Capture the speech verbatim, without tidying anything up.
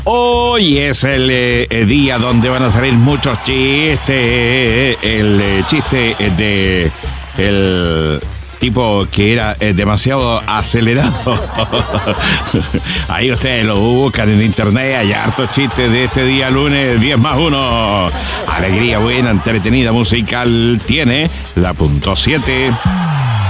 Hoy es el eh, día donde van a salir muchos chistes. El eh, chiste de el tipo que era eh, demasiado acelerado. Ahí ustedes lo buscan en internet. Hay hartos chistes de este día lunes diez más uno. Alegría buena, entretenida, musical. Tiene la punto siete.